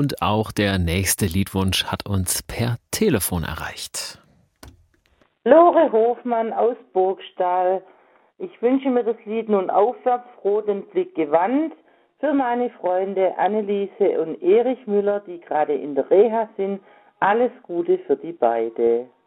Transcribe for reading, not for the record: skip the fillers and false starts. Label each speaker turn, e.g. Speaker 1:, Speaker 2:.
Speaker 1: Und auch der nächste Liedwunsch hat uns per Telefon erreicht.
Speaker 2: Lore Hofmann aus Burgstall. Ich wünsche mir das Lied Nun aufwärts, froh den Blick gewandt für meine Freunde Anneliese und Erich Müller, die gerade in der Reha sind. Alles Gute für die beide.